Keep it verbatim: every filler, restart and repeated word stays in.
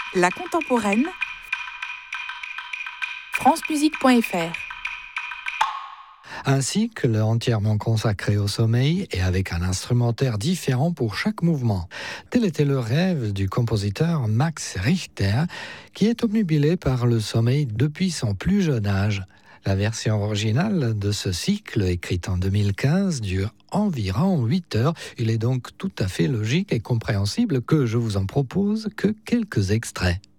La contemporaine, francemusique point f r. Un cycle entièrement consacré au sommeil et avec un instrumentaire différent pour chaque mouvement. Tel était le rêve du compositeur Max Richter, qui est obnubilé par le sommeil depuis son plus jeune âge. La version originale de ce cycle, écrite en deux mille quinze, dure environ huit heures. Il est donc tout à fait logique et compréhensible que je vous en propose que quelques extraits.